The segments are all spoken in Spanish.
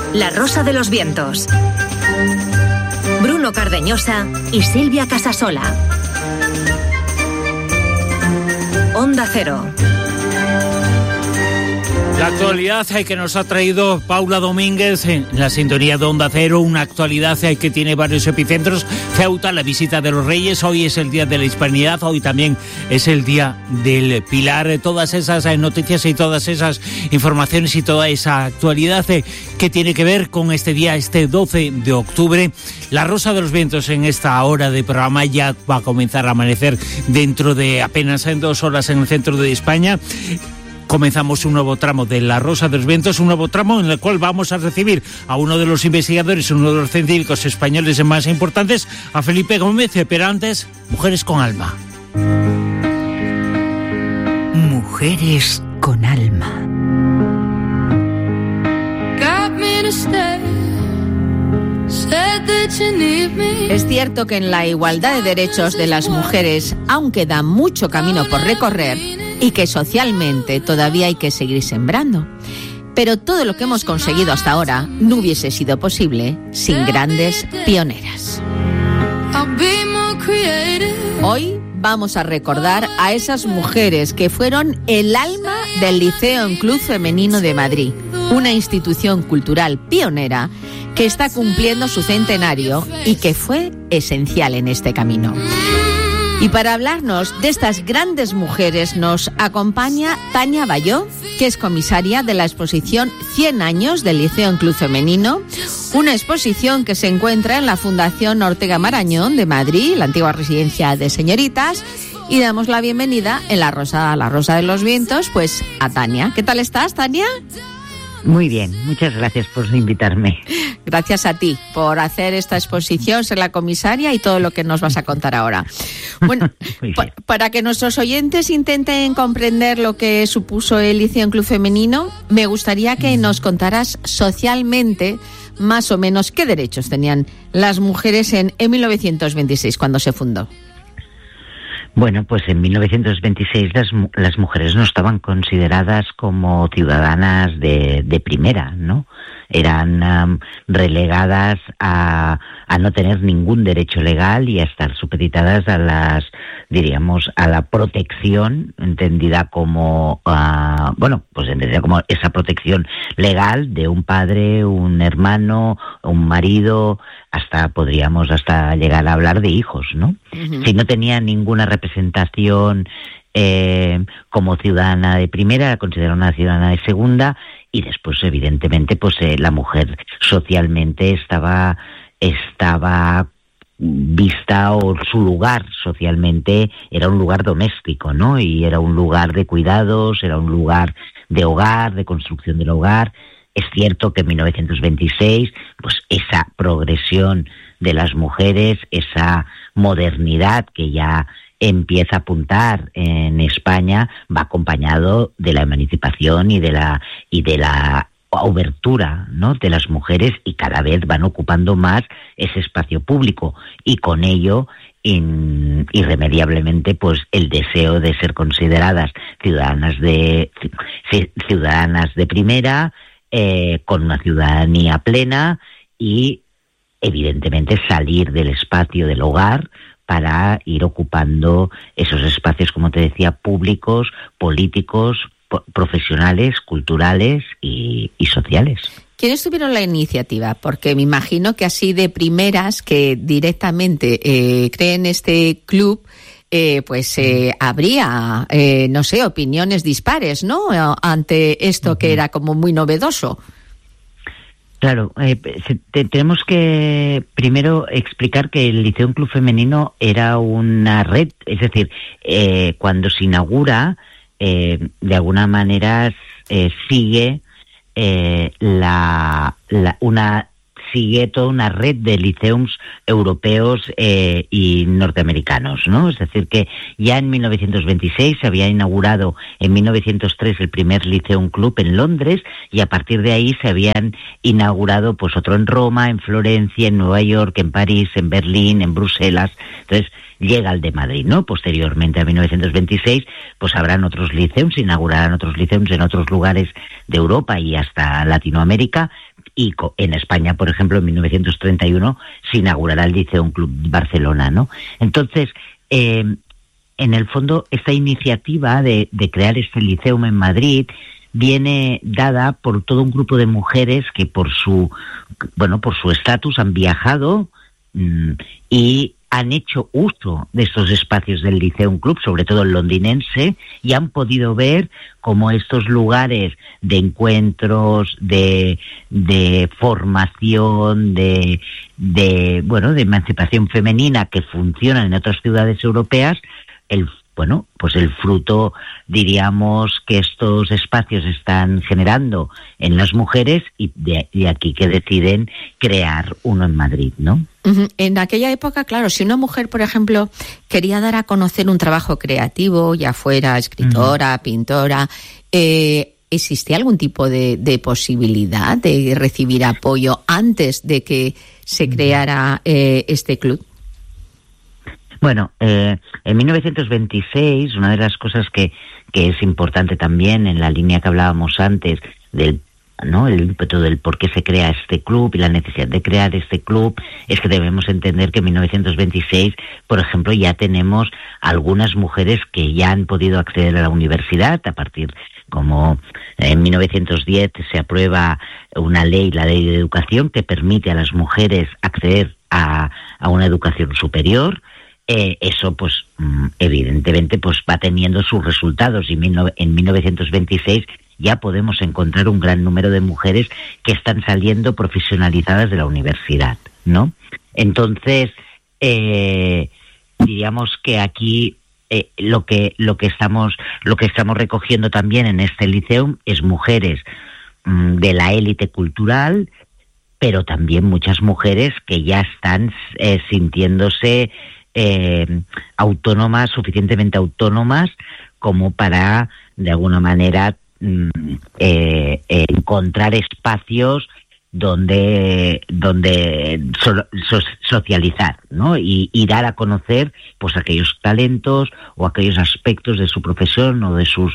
La Rosa de los Vientos. Bruno Cardeñosa y Silvia Casasola. Onda Cero. La actualidad que nos ha traído Paula Domínguez en la sintonía de Onda Cero, una actualidad que tiene varios epicentros. Ceuta, la visita de los Reyes, hoy es el Día de la Hispanidad, hoy también es el Día del Pilar. Todas esas noticias y todas esas informaciones y toda esa actualidad que tiene que ver con este día, este 12 de octubre. La Rosa de los Vientos en esta hora de programa ya va a comenzar a amanecer dentro de apenas 2 horas en el centro de España. Comenzamos un nuevo tramo de La Rosa de los Vientos, un nuevo tramo en el cual vamos a recibir a uno de los investigadores, uno de los científicos españoles más importantes, a Felipe Gómez, pero antes, Mujeres con Alma. Mujeres con Alma. Es cierto que en la igualdad de derechos de las mujeres aún queda mucho camino por recorrer y que socialmente todavía hay que seguir sembrando. Pero todo lo que hemos conseguido hasta ahora no hubiese sido posible sin grandes pioneras. Hoy vamos a recordar a esas mujeres que fueron el alma del Liceo en Club Femenino de Madrid, una institución cultural pionera que está cumpliendo su centenario y que fue esencial en este camino. Y para hablarnos de estas grandes mujeres nos acompaña Tania Bayó, que es comisaria de la exposición 100 años del Liceo en Club Femenino, una exposición que se encuentra en la Fundación Ortega Marañón de Madrid, la antigua residencia de señoritas, y damos la bienvenida en La Rosa de los Vientos, pues a Tania. ¿Qué tal estás, Tania? Muy bien, muchas gracias por invitarme. Gracias a ti por hacer esta exposición, ser la comisaria y todo lo que nos vas a contar ahora. Bueno, para que nuestros oyentes intenten comprender lo que supuso el Liceo en Club Femenino, me gustaría que nos contaras socialmente más o menos qué derechos tenían las mujeres en 1926, cuando se fundó. Bueno, pues en 1926 las mujeres no estaban consideradas como ciudadanas de primera, ¿no? Eran relegadas a no tener ningún derecho legal y a estar supeditadas a a la protección, entendida como, entendida como esa protección legal de un padre, un hermano, un marido, podríamos llegar a hablar de hijos, ¿no? Uh-huh. Si no tenía ninguna representación como ciudadana de primera, era considerada una ciudadana de segunda, y después, evidentemente, la mujer socialmente estaba vista, o su lugar socialmente era un lugar doméstico, ¿no? Y era un lugar de cuidados, era un lugar de hogar, de construcción del hogar. Es cierto que en 1926, esa progresión de las mujeres, esa modernidad que ya empieza a apuntar en España, va acompañado de la emancipación y de la abertura, ¿no?, de las mujeres, y cada vez van ocupando más ese espacio público, y con ello irremediablemente el deseo de ser consideradas ciudadanas de primera, con una ciudadanía plena, y evidentemente salir del espacio del hogar para ir ocupando esos espacios, como te decía, públicos, políticos, profesionales, culturales y sociales. ¿Quiénes tuvieron la iniciativa? Porque me imagino que así de primeras, que directamente creen este club, habría, opiniones dispares, ¿no?, ante esto que era como muy novedoso. Claro, tenemos que primero explicar que el Liceo en Club Femenino era una red, es decir, cuando se inaugura, de alguna manera sigue sigue toda una red de liceums europeos y norteamericanos, ¿no? Es decir, que ya en 1926 se había inaugurado en 1903 el primer Liceum Club en Londres, y a partir de ahí se habían inaugurado otro en Roma, en Florencia, en Nueva York, en París, en Berlín, en Bruselas. Entonces llega el de Madrid, ¿no? Posteriormente, a 1926, habrán otros liceums, se inaugurarán otros liceums en otros lugares de Europa y hasta Latinoamérica, y en España, por ejemplo, en 1931 se inaugurará el Liceum Club Barcelona, ¿no? Entonces, en el fondo, esta iniciativa de crear este Liceum en Madrid viene dada por todo un grupo de mujeres que por su estatus han viajado y han hecho uso de estos espacios del Liceum Club, sobre todo el londinense, y han podido ver cómo estos lugares de encuentros, de formación, de emancipación femenina que funcionan en otras ciudades europeas, el fruto, diríamos, que estos espacios están generando en las mujeres, y de aquí que deciden crear uno en Madrid, ¿no? En aquella época, claro, si una mujer, por ejemplo, quería dar a conocer un trabajo creativo, ya fuera escritora, pintora, ¿existía algún tipo de posibilidad de recibir apoyo antes de que se creara este club? Bueno, en 1926, una de las cosas que es importante también en la línea que hablábamos antes el ímpetu del por qué se crea este club y la necesidad de crear este club, es que debemos entender que en 1926, por ejemplo, ya tenemos algunas mujeres que ya han podido acceder a la universidad a partir, como en 1910 se aprueba una ley, la Ley de Educación, que permite a las mujeres acceder a una educación superior. Eso, pues, evidentemente, pues va teniendo sus resultados, y en 1926 ya podemos encontrar un gran número de mujeres que están saliendo profesionalizadas de la universidad, ¿no? Entonces, diríamos que aquí lo que estamos recogiendo también en este Liceum es mujeres de la élite cultural, pero también muchas mujeres que ya están sintiéndose autónomas, suficientemente autónomas como para, de alguna manera, encontrar espacios donde socializar, ¿no? Y dar a conocer, pues, aquellos talentos o aquellos aspectos de su profesión o de sus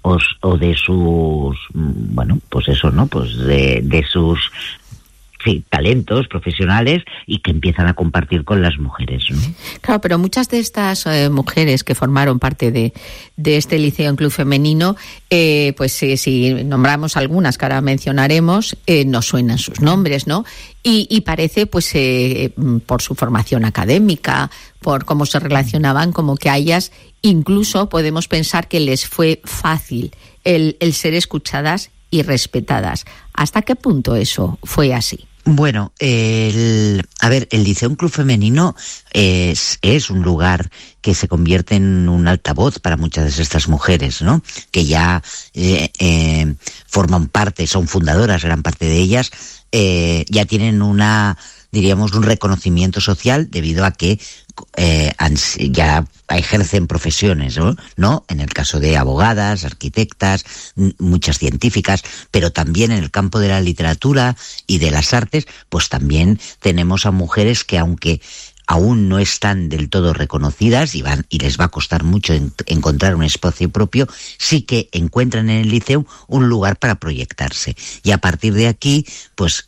talentos profesionales, y que empiezan a compartir con las mujeres, ¿no? Claro, pero muchas de estas mujeres que formaron parte de este Liceum Club Femenino, si nombramos algunas que ahora mencionaremos, nos suenan sus nombres, ¿no? Y parece, pues, por su formación académica, por cómo se relacionaban, como que a ellas incluso podemos pensar que les fue fácil el ser escuchadas y respetadas. ¿Hasta qué punto eso fue así? Bueno, el Liceum Club Femenino es un lugar que se convierte en un altavoz para muchas de estas mujeres, ¿no? Que ya forman parte, son fundadoras, gran parte de ellas, ya tienen un reconocimiento social debido a que ya ejercen profesiones, ¿no? En el caso de abogadas, arquitectas, muchas científicas, pero también en el campo de la literatura y de las artes, pues también tenemos a mujeres que, aunque aún no están del todo reconocidas y les va a costar mucho encontrar un espacio propio, sí que encuentran en el Liceum un lugar para proyectarse. Y a partir de aquí, pues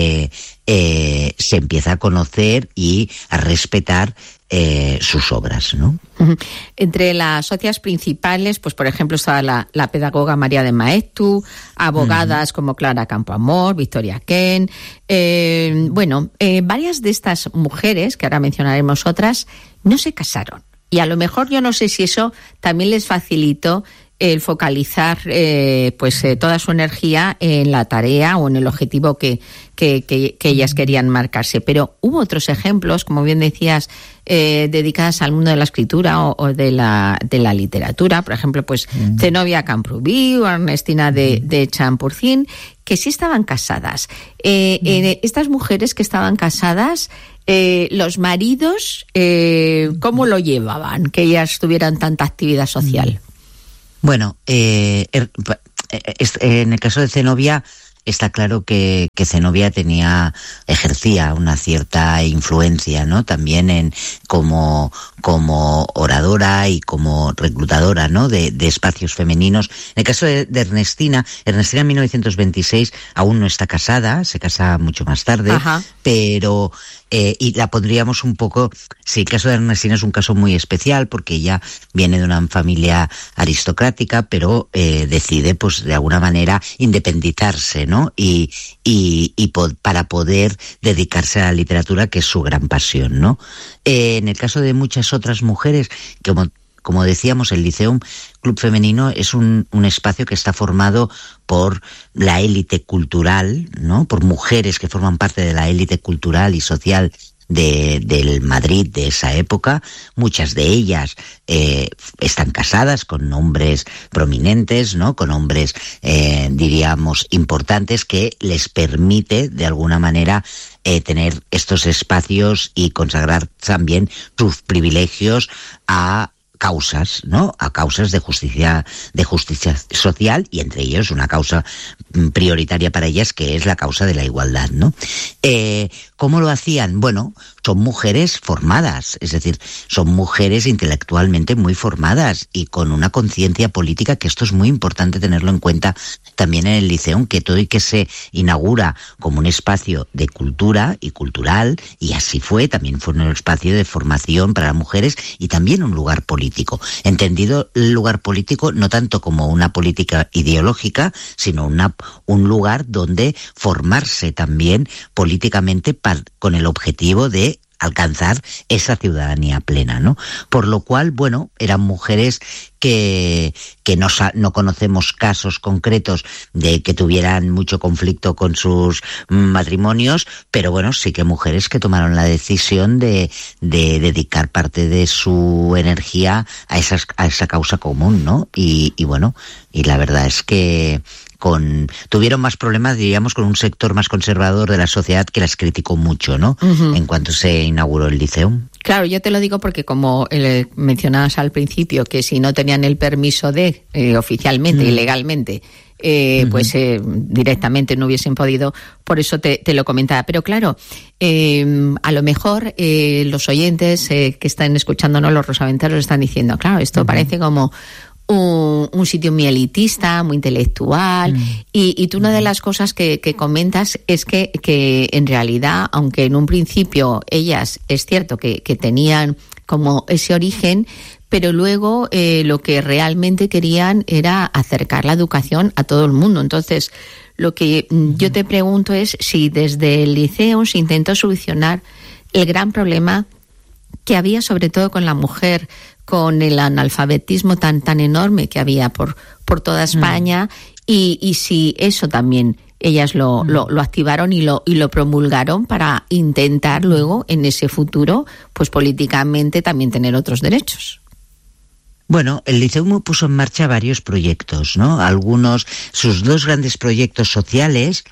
se empieza a conocer y a respetar sus obras, ¿no? Entre las socias principales, pues, por ejemplo, estaba la pedagoga María de Maeztu, abogadas como Clara Campoamor, Victoria Kent. Varias de estas mujeres, que ahora mencionaremos otras, no se casaron. Y a lo mejor, yo no sé si eso también les facilitó el focalizar toda su energía en la tarea o en el objetivo que ellas querían marcarse. Pero hubo otros ejemplos, como bien decías, dedicadas al mundo de la escritura o de la literatura. Por ejemplo, pues Zenobia Camprubí o Ernestina de Champurcín, que sí estaban casadas. Estas mujeres que estaban casadas, los maridos, ¿cómo lo llevaban? Que ellas tuvieran tanta actividad social. Bueno, en el caso de Zenobia, está claro que Zenobia ejercía una cierta influencia, ¿no? También como oradora y como reclutadora, ¿no? De espacios femeninos. En el caso de Ernestina en 1926 aún no está casada, se casa mucho más tarde. Ajá. Pero y la pondríamos un poco, sí, el caso de Ernestina es un caso muy especial porque ella viene de una familia aristocrática, pero decide, pues, de alguna manera independizarse, ¿no? Y para poder dedicarse a la literatura, que es su gran pasión, ¿no? En el caso de muchas otras mujeres, como decíamos, el Liceum Club Femenino es un espacio que está formado por la élite cultural, ¿no? Por mujeres que forman parte de la élite cultural y social del Madrid de esa época. Muchas de ellas están casadas con hombres prominentes, ¿no? Con hombres, diríamos, importantes, que les permite, de alguna manera, tener estos espacios y consagrar también sus privilegios a causas, ¿no? A causas de justicia social, y entre ellos una causa prioritaria para ellas, que es la causa de la igualdad, ¿no? ¿Cómo lo hacían? Bueno, son mujeres formadas, es decir, son mujeres intelectualmente muy formadas y con una conciencia política, que esto es muy importante tenerlo en cuenta también en el Liceum, que todo y que se inaugura como un espacio de cultura y cultural, y así fue, también fue un espacio de formación para las mujeres y también un lugar político. Entendido el lugar político no tanto como una política ideológica, sino un lugar donde formarse también políticamente con el objetivo de alcanzar esa ciudadanía plena, ¿no? Por lo cual, bueno, eran mujeres que no conocemos casos concretos de que tuvieran mucho conflicto con sus matrimonios, pero bueno, sí que mujeres que tomaron la decisión de dedicar parte de su energía a esa causa común, ¿no? Y bueno, y la verdad es que tuvieron más problemas, diríamos, con un sector más conservador de la sociedad que las criticó mucho, ¿no? Uh-huh. En cuanto se inauguró el Liceum. Claro, yo te lo digo porque, como mencionabas al principio, que si no tenían el permiso oficialmente y legalmente, pues directamente no hubiesen podido, por eso te lo comentaba. Pero claro, a lo mejor los oyentes que están escuchándonos, los rosaventeros, están diciendo, claro, esto parece como un sitio muy elitista, muy intelectual, y tú, una de las cosas que comentas es que en realidad, aunque en un principio ellas, es cierto que tenían como ese origen, pero luego lo que realmente querían era acercar la educación a todo el mundo. Entonces, lo que yo te pregunto es si desde el liceo se intentó solucionar el gran problema que había, sobre todo con la mujer, con el analfabetismo tan enorme que había por toda España, y si eso también ellas lo activaron y lo promulgaron para intentar luego, en ese futuro, pues políticamente también tener otros derechos. Bueno, el Liceum puso en marcha varios proyectos, ¿no? Sus dos grandes proyectos sociales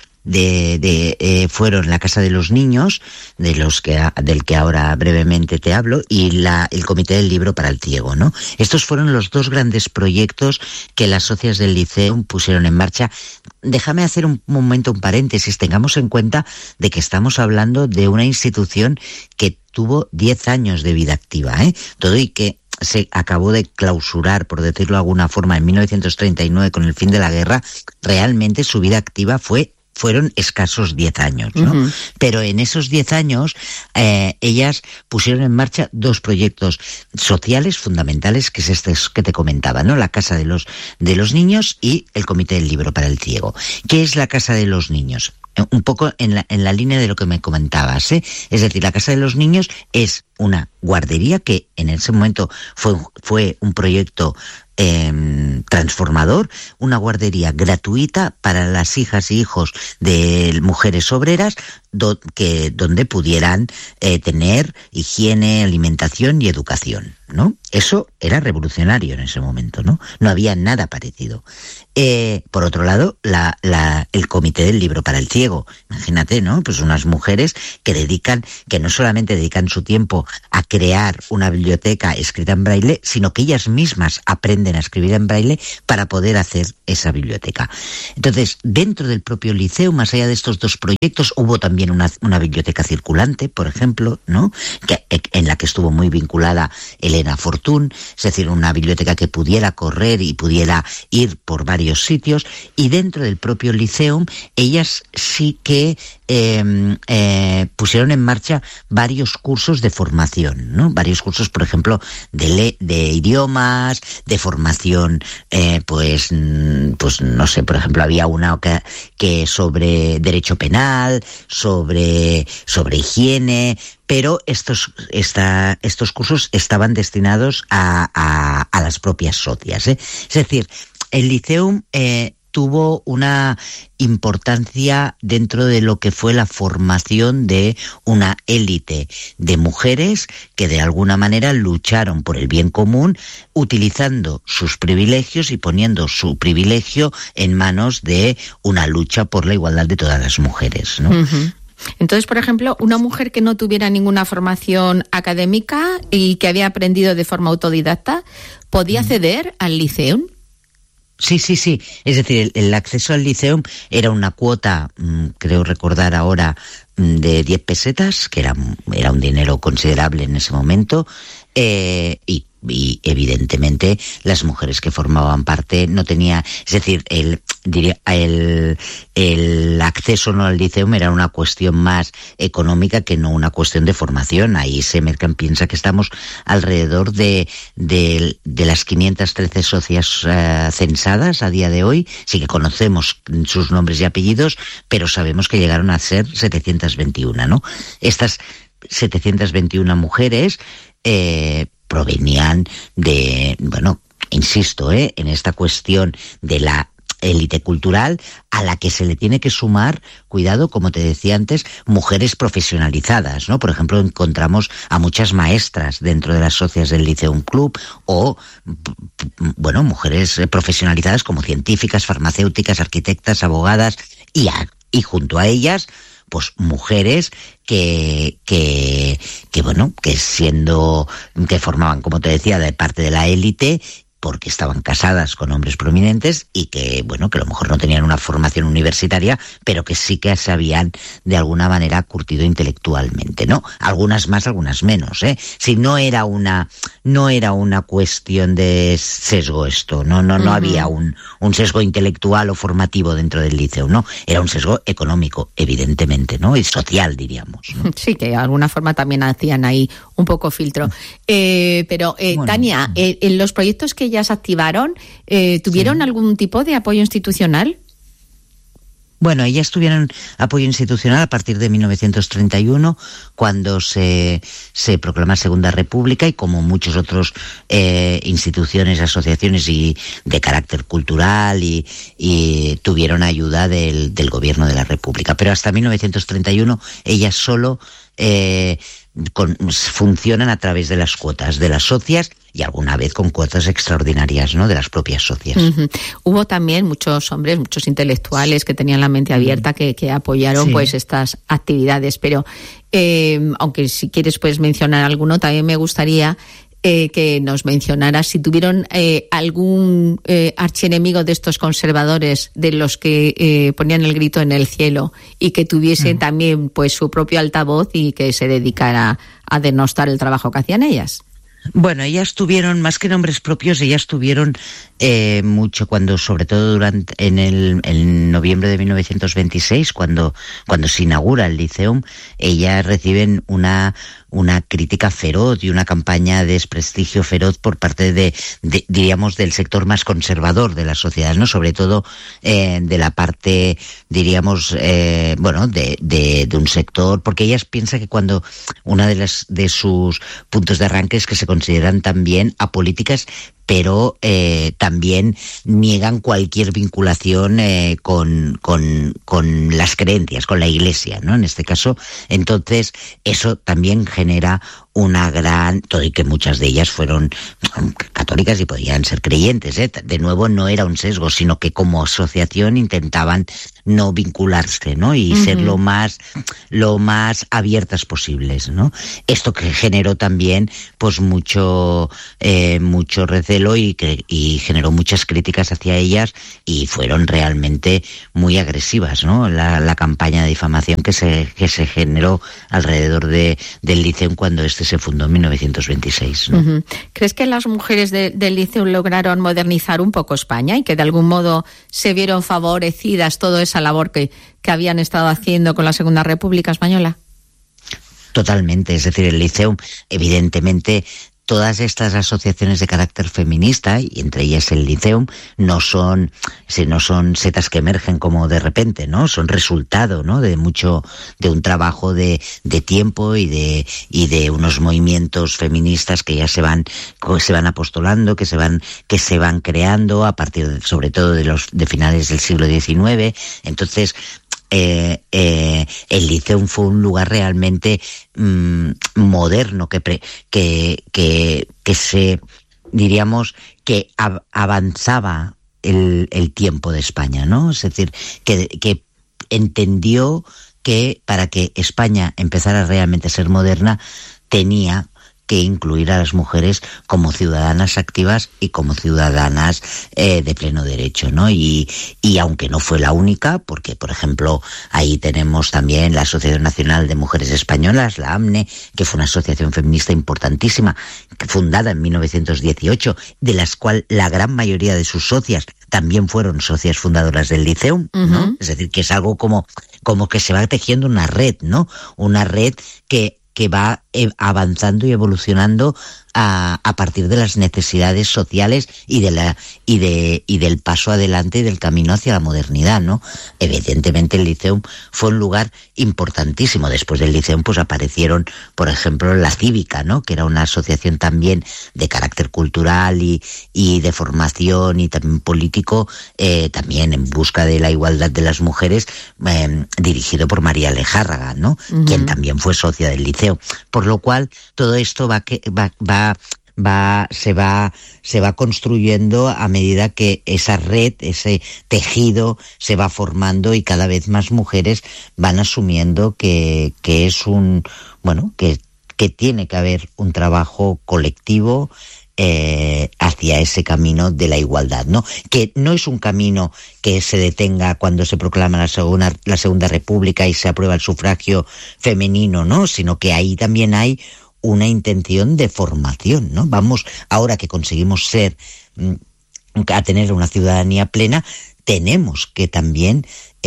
fueron la Casa de los Niños, del que ahora brevemente te hablo, y el Comité del Libro para el Ciego, ¿no? Estos fueron los dos grandes proyectos que las socias del Liceum pusieron en marcha. Déjame hacer un paréntesis. Tengamos en cuenta de que estamos hablando de una institución que tuvo 10 años de vida activa, todo y que se acabó de clausurar, por decirlo de alguna forma, en 1939 con el fin de la guerra. Realmente su vida activa fueron escasos 10 años, ¿no? Uh-huh. Pero en esos 10 años ellas pusieron en marcha dos proyectos sociales fundamentales, que es este que te comentaba, ¿no? La Casa de los Niños y el Comité del Libro para el Ciego. ¿Qué es la Casa de los Niños? Un poco en la línea de lo que me comentabas, Es decir, la Casa de los Niños es una guardería que en ese momento fue un proyecto transformador, una guardería gratuita para las hijas y hijos de mujeres obreras, donde pudieran tener higiene, alimentación y educación, ¿no? Eso era revolucionario en ese momento, ¿no? No había nada parecido. Por otro lado, el Comité del Libro para el Ciego. Imagínate, ¿no? Pues unas mujeres que no solamente dedican su tiempo a crear una biblioteca escrita en braille, sino que ellas mismas aprenden aprenden a escribir en braille para poder hacer esa biblioteca. Entonces, dentro del propio liceo, más allá de estos dos proyectos, hubo también una biblioteca circulante, por ejemplo, ¿no? En la que estuvo muy vinculada Elena Fortún, es decir, una biblioteca que pudiera correr y pudiera ir por varios sitios, y dentro del propio Liceum, ellas sí que pusieron en marcha varios cursos de formación, ¿no? Varios cursos, por ejemplo, de idiomas, de formación, pues no sé, por ejemplo, había una que sobre derecho penal, sobre higiene, pero estos cursos estaban destinados a las propias socias, ¿eh? Es decir, el Liceum tuvo una importancia dentro de lo que fue la formación de una élite de mujeres que de alguna manera lucharon por el bien común, utilizando sus privilegios y poniendo su privilegio en manos de una lucha por la igualdad de todas las mujeres, ¿no? Uh-huh. Entonces, por ejemplo, una mujer que no tuviera ninguna formación académica y que había aprendido de forma autodidacta, ¿podía acceder al Liceum? Sí. Es decir, el acceso al Liceum era una cuota, creo recordar ahora, de 10 pesetas, que era un dinero considerable en ese momento, y evidentemente las mujeres que formaban parte no tenía, es decir, el acceso no al Liceum era una cuestión más económica que no una cuestión de formación. Ahí Semercan piensa que estamos alrededor de las 513 socias censadas a día de hoy. Sí que conocemos sus nombres y apellidos, pero sabemos que llegaron a ser 721, ¿no? Estas 721 mujeres provenían de, bueno, insisto, en esta cuestión de la élite cultural, a la que se le tiene que sumar, cuidado, como te decía antes, mujeres profesionalizadas, ¿no? Por ejemplo, encontramos a muchas maestras dentro de las socias del Liceum Club, o, bueno, mujeres profesionalizadas como científicas, farmacéuticas, arquitectas, abogadas, y junto a ellas, pues mujeres que formaban, como te decía, de parte de la élite, porque estaban casadas con hombres prominentes y que, bueno, que a lo mejor no tenían una formación universitaria, pero que sí que se habían de alguna manera curtido intelectualmente, ¿no? Algunas más, algunas menos, ¿eh? Si no era una cuestión de sesgo esto, no había un sesgo intelectual o formativo dentro del liceo, ¿no? Era un sesgo económico, evidentemente, ¿no? Y social, diríamos, ¿no? Sí, que de alguna forma también hacían ahí un poco filtro. Pero, bueno, Tania, en los proyectos que ellas activaron, ¿tuvieron algún tipo de apoyo institucional? Bueno, ellas tuvieron apoyo institucional a partir de 1931, cuando se proclama Segunda República, y como muchos otros instituciones, asociaciones y de carácter cultural, y tuvieron ayuda del gobierno de la República. Pero hasta 1931 ellas solo funcionan a través de las cuotas de las socias, y alguna vez con cuotas extraordinarias, ¿no?, de las propias socias. Uh-huh. Hubo también muchos hombres, muchos intelectuales que tenían la mente abierta, que apoyaron pues estas actividades, pero aunque si quieres puedes mencionar alguno, también me gustaría que nos mencionaras si tuvieron algún archienemigo de estos conservadores, de los que ponían el grito en el cielo, y que tuviesen también pues su propio altavoz y que se dedicara a denostar el trabajo que hacían ellas. Bueno, ellas tuvieron, más que nombres propios, ellas tuvieron mucho, sobre todo en noviembre de 1926, cuando se inaugura el Liceum, ellas reciben una crítica feroz y una campaña de desprestigio feroz por parte diríamos, del sector más conservador de la sociedad, ¿no? Sobre todo de la parte, diríamos, de un sector, porque ellas piensan que cuando una de sus puntos de arranque es que se consideran también apolíticas, pero también niegan cualquier vinculación con las creencias, con la Iglesia, ¿no? En este caso, entonces, eso también genera una gran... Todo, y que muchas de ellas fueron católicas y podían ser creyentes, ¿eh? De nuevo, no era un sesgo, sino que como asociación intentaban no vincularse, ¿no? Y ser lo más abiertas posibles, ¿no? Esto que generó también, pues mucho recelo recelo y generó muchas críticas hacia ellas, y fueron realmente muy agresivas, ¿no? La campaña de difamación que se generó alrededor del Liceum cuando se fundó en 1926, ¿no? Uh-huh. ¿Crees que las mujeres del Liceum lograron modernizar un poco España y que de algún modo se vieron favorecidas toda esa labor que habían estado haciendo con la Segunda República Española? Totalmente, es decir, el Liceum, evidentemente, todas estas asociaciones de carácter feminista, y entre ellas el Liceum, no son setas que emergen como de repente, ¿no? Son resultado, ¿no? de un trabajo de tiempo y de unos movimientos feministas que ya se van apostolando, que se van creando a partir sobre todo de finales del siglo XIX. Entonces, el Liceum fue un lugar realmente moderno que se, diríamos, que avanzaba el tiempo de España, ¿no? Es decir, que entendió que para que España empezara realmente a ser moderna tenía que incluir a las mujeres como ciudadanas activas y como ciudadanas de pleno derecho, ¿no? Y aunque no fue la única, porque, por ejemplo, ahí tenemos también la Asociación Nacional de Mujeres Españolas, la AMNE, que fue una asociación feminista importantísima, fundada en 1918, de las cuales la gran mayoría de sus socias también fueron socias fundadoras del Liceum, ¿no? Uh-huh. Es decir, que es algo como que se va tejiendo una red, ¿no? Una red que va avanzando y evolucionando a partir de las necesidades sociales y del paso adelante y del camino hacia la modernidad, ¿no? Evidentemente el Liceum fue un lugar importantísimo. Después del Liceum pues aparecieron, por ejemplo, la Cívica, ¿no? Que era una asociación también de carácter cultural y de formación y también político, también en busca de la igualdad de las mujeres, dirigido por María Lejárraga, ¿no? Uh-huh. Quien también fue socia del Liceo. Por lo cual todo esto se va construyendo a medida que esa red, ese tejido se va formando, y cada vez más mujeres van asumiendo que es que tiene que haber un trabajo colectivo hacia ese camino de la igualdad, ¿no? Que no es un camino que se detenga cuando se proclama la Segunda República y se aprueba el sufragio femenino, ¿no? Sino que ahí también hay una intención de formación, ¿no? Vamos, ahora que conseguimos a tener una ciudadanía plena, tenemos que también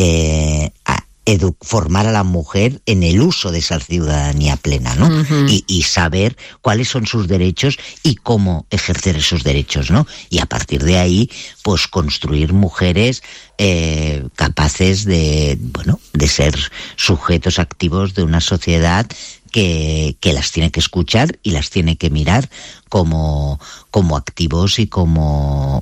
formar a la mujer en el uso de esa ciudadanía plena, ¿no? Uh-huh. Y saber cuáles son sus derechos y cómo ejercer esos derechos, ¿no? Y a partir de ahí, pues construir mujeres capaces de ser sujetos activos de una sociedad que las tiene que escuchar y las tiene que mirar como activos y como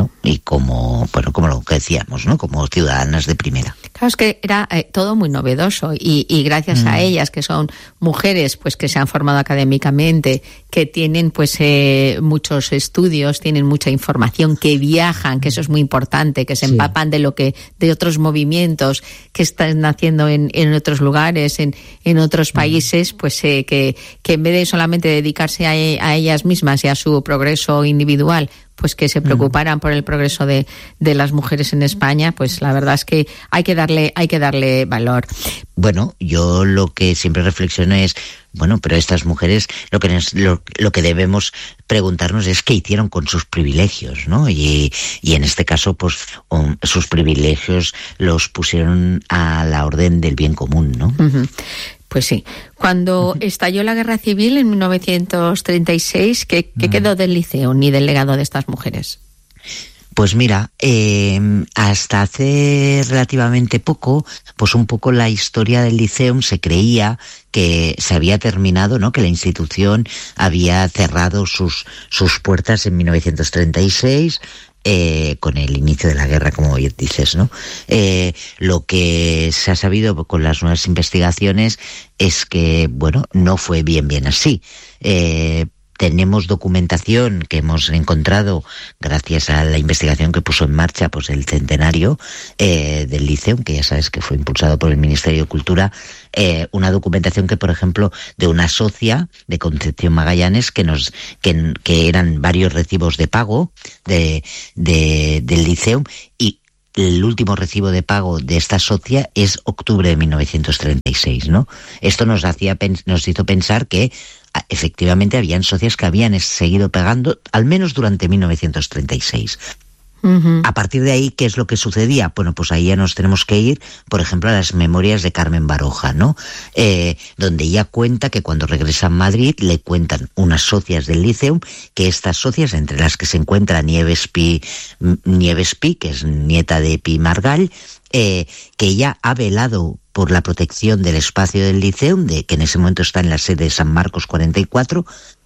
lo que decíamos, ¿no? Como ciudadanas de primera. Claro, es que era todo muy novedoso y gracias a ellas, que son mujeres pues que se han formado académicamente, que tienen pues muchos estudios, tienen mucha información, que viajan, que eso es muy importante, que se empapan de otros movimientos que están haciendo en otros lugares, en otros países, pues que en vez de solamente dedicarse a ellas mismas y a su progreso individual, pues que se preocuparan por el progreso de las mujeres en España, pues la verdad es que hay que darle valor. Bueno, yo lo que siempre reflexiono es, pero estas mujeres, lo que debemos preguntarnos es qué hicieron con sus privilegios, ¿no? Y en este caso, pues sus privilegios los pusieron a la orden del bien común, ¿no? Uh-huh. Pues sí. Cuando estalló la Guerra Civil en 1936, ¿qué quedó del Liceum y del legado de estas mujeres? Pues mira, hasta hace relativamente poco, pues un poco la historia del Liceum se creía que se había terminado, ¿no? Que la institución había cerrado sus puertas en 1936, con el inicio de la guerra, como bien dices, ¿no? Lo que se ha sabido con las nuevas investigaciones es que, no fue bien así. tenemos documentación que hemos encontrado gracias a la investigación que puso en marcha pues el centenario del Liceum, que ya sabes que fue impulsado por el Ministerio de Cultura, una documentación que, por ejemplo, de una socia de Concepción Magallanes que eran varios recibos de pago del Liceum, y el último recibo de pago de esta socia es octubre de 1936, ¿no? Esto nos hizo pensar que efectivamente habían socias que habían seguido pagando al menos durante 1936. Uh-huh. A partir de ahí, ¿qué es lo que sucedía? Bueno, pues ahí ya nos tenemos que ir, por ejemplo, a las memorias de Carmen Baroja, ¿no? Donde ella cuenta que cuando regresa a Madrid le cuentan unas socias del Liceum, que estas socias, entre las que se encuentra Nieves Pi, que es nieta de Pi Margall, que ella ha velado por la protección del espacio del Liceum, que en ese momento está en la sede de San Marcos 44,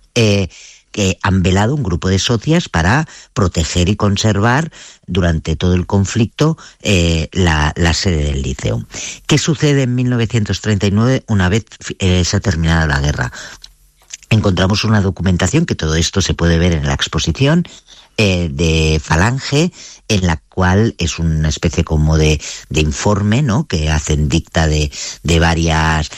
que han velado un grupo de socias para proteger y conservar durante todo el conflicto la sede del Liceum. ¿Qué sucede en 1939 una vez se ha terminado la guerra? Encontramos una documentación, que todo esto se puede ver en la exposición, de Falange, en la cual es una especie como de informe, ¿no?, que hacen dicta de varias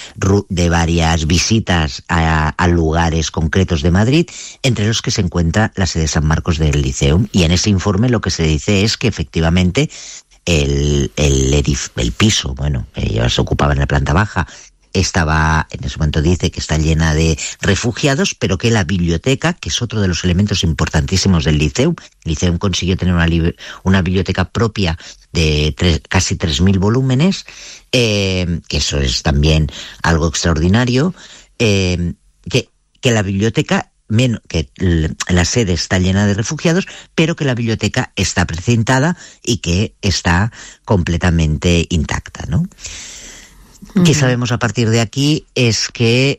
visitas a lugares concretos de Madrid, entre los que se encuentra la sede de San Marcos del Liceum. Y en ese informe lo que se dice es que efectivamente el piso, bueno, ellos se ocupaban en la planta baja, estaba, en ese momento dice que está llena de refugiados, pero que la biblioteca, que es otro de los elementos importantísimos del Liceum, el Liceum consiguió tener una biblioteca propia de casi 3.000 volúmenes, que eso es también algo extraordinario, que la biblioteca, que la sede está llena de refugiados, pero que la biblioteca está precintada y que está completamente intacta, ¿no? ¿Qué sabemos a partir de aquí? Es que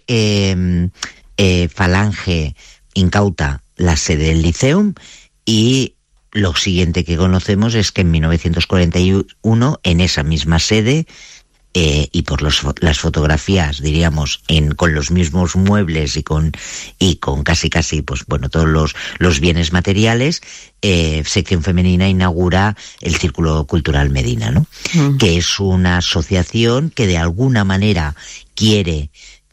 Falange incauta la sede del Liceum, y lo siguiente que conocemos es que en 1941, en esa misma sede, y por las fotografías, diríamos, con los mismos muebles y con casi pues bueno, todos los bienes materiales, Sección Femenina inaugura el Círculo Cultural Medina, ¿no? Que es una asociación que de alguna manera quiere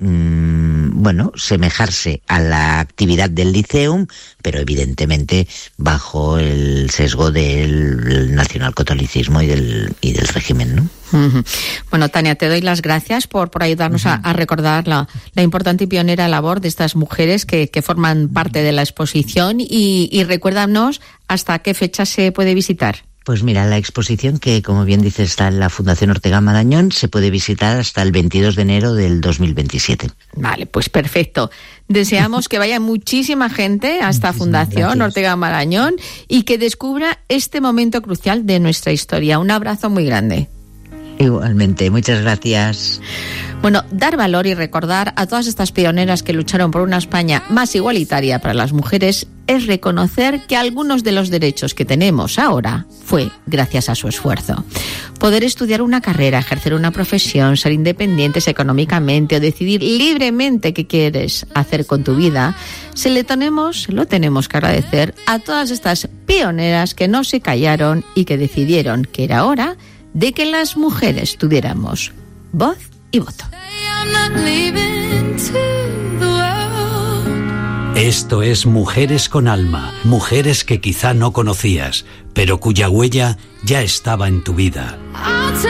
semejarse a la actividad del Liceum, pero evidentemente bajo el sesgo del nacionalcatolicismo y del régimen, ¿no? Uh-huh. Bueno, Tania, te doy las gracias por ayudarnos a recordar la importante y pionera labor de estas mujeres que forman parte de la exposición, y recuérdanos hasta qué fecha se puede visitar. Pues mira, la exposición, que como bien dices está en la Fundación Ortega Marañón, se puede visitar hasta el 22 de enero del 2027. Vale, pues perfecto. Deseamos que vaya muchísima gente a esta Fundación Ortega Marañón y que descubra este momento crucial de nuestra historia. Un abrazo muy grande. Igualmente, muchas gracias. Bueno, dar valor y recordar a todas estas pioneras que lucharon por una España más igualitaria para las mujeres es reconocer que algunos de los derechos que tenemos ahora fue gracias a su esfuerzo. Poder estudiar una carrera, ejercer una profesión, ser independientes económicamente o decidir libremente qué quieres hacer con tu vida, lo tenemos que agradecer a todas estas pioneras que no se callaron y que decidieron que era hora de que las mujeres tuviéramos voz y voto. Esto es Mujeres con Alma, mujeres que quizá no conocías, pero cuya huella ya estaba en tu vida.